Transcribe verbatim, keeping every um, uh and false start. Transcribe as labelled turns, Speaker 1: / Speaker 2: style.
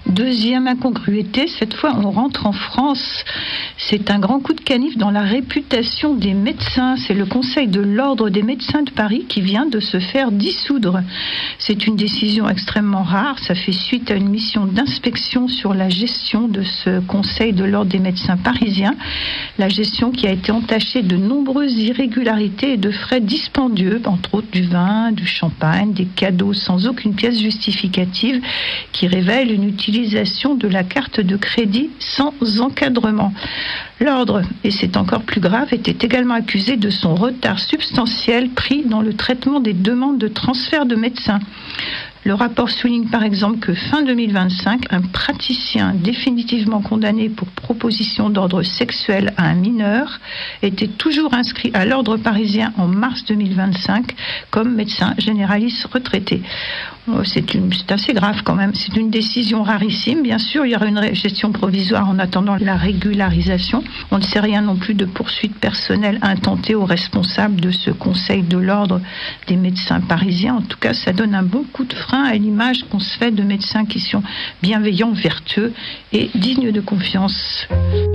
Speaker 1: Deuxième incongruité, cette fois on rentre en France. C'est un grand coup de canif dans la réputation des médecins. C'est le Conseil de l'Ordre des médecins de Paris qui vient de se faire dissoudre. C'est une décision extrêmement rare. Ça fait suite à une mission d'inspection sur la gestion de ce Conseil de l'Ordre des médecins parisiens. La gestion qui a été entachée de nombreuses irrégularités et de frais dispendieux, entre autres du vin, du champagne, des cadeaux sans aucune pièce justificative qui révèlent une utilisation de la carte de crédit sans encadrement. L'ordre, et c'est encore plus grave, était également accusé de son retard substantiel pris dans le traitement des demandes de transfert de médecins. Le rapport souligne par exemple que fin deux mille vingt-cinq, un praticien définitivement condamné pour proposition d'ordre sexuel à un mineur était toujours inscrit à l'ordre parisien en mars deux mille vingt-cinq comme médecin généraliste retraité. C'est, une, c'est assez grave quand même. C'est une décision rarissime. Bien sûr, il y aura une gestion provisoire en attendant la régularisation. On ne sait rien non plus de poursuites personnelles intentées aux responsables de ce Conseil de l'Ordre des médecins parisiens. En tout cas, ça donne un bon coup de frein à l'image qu'on se fait de médecins qui sont bienveillants, vertueux et dignes de confiance.